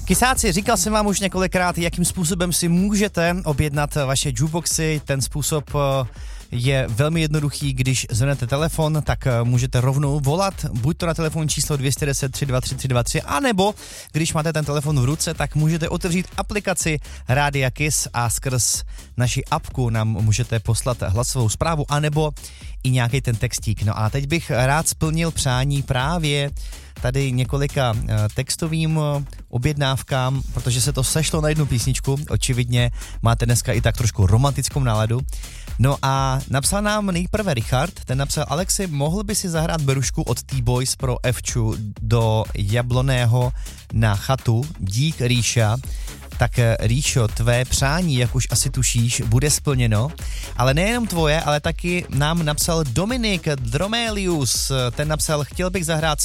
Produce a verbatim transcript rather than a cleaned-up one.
Kysáci, říkal jsem vám už několikrát, jakým způsobem si můžete objednat vaše jukeboxy. Ten způsob je velmi jednoduchý, když zvednete telefon, tak můžete rovnou volat, buď to na telefonní číslo dvě jedna deset, tři dva tři, tři dva tři, anebo když máte ten telefon v ruce, tak můžete otevřít aplikaci Rádia Kiss a skrz naši apku nám můžete poslat hlasovou zprávu, anebo i nějaký ten textík. No a teď bych rád splnil přání právě tady několika textovým objednávkám, protože se to sešlo na jednu písničku, očividně máte dneska i tak trošku romantickou náladu. No a napsal nám nejprve Richard, ten napsal: Alexi, mohl by si zahrát Berušku od T-Boys pro Evču do Jabloného na chatu, dík Ríša. Tak Ríšo, tvé přání, jak už asi tušíš, bude splněno, ale nejenom tvoje, ale taky nám napsal Dominik Dromelius, ten napsal: chtěl bych zahrát